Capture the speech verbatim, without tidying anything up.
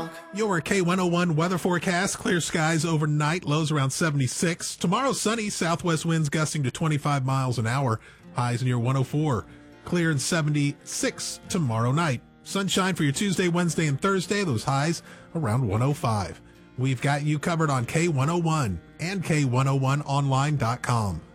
walk. Your K one oh one weather forecast. Clear skies overnight. Lows around seventy-six. Tomorrow, sunny. Southwest winds gusting to twenty-five miles an hour. Highs near one oh four. Clear and seventy-six tomorrow night. Sunshine for your Tuesday, Wednesday, and Thursday. Those highs around one oh five. We've got you covered on K one oh one and K one oh one online dot com.